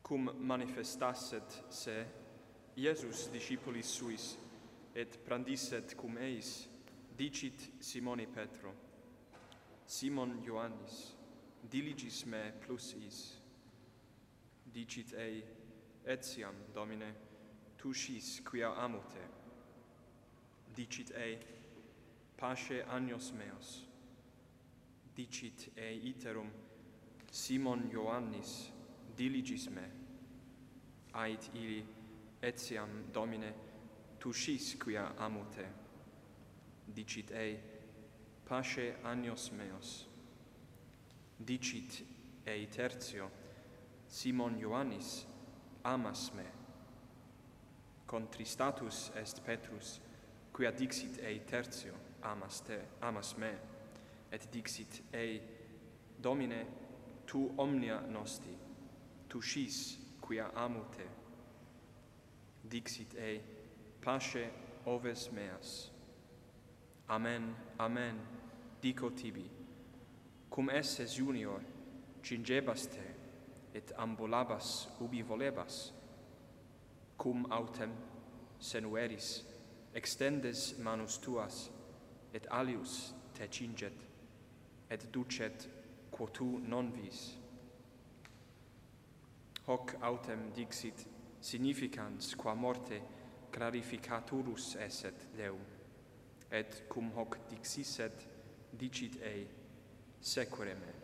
cum manifestasset se Iesus discipulis suis, et brandisset cum eis, dicit Simoni Petro: Simon Ioannis, diligis me plus is. Dicit ei: Etiam, Domine, tu scis quia amo te. Dicit ei: Pasce agnos meos. Dicit ei iterum: Simon Ioannis, diligis me. Ait ili: Etiam, Domine, tu scis quia amo te. Dicit ei: Pasce agnos meos. Dicit ei tertio: Simon Ioannis, amas me. Contristatus est Petrus, quia dixit ei tertio: amas me, et dixit ei: Domine, tu omnia nosti, tu scis quia amo te. Dixit ei: Pasce oves meas. Amen, amen, dico tibi, cum esses junior cingebas te, et ambulabas ubi volebas, cum autem senueris extendes manus tuas, et alius te cinget, et ducet quo tu non vis. Hoc autem dixit significans qua morte clarificaturus esset Deum, et cum hoc dixisset, dicit ei: Sequere me.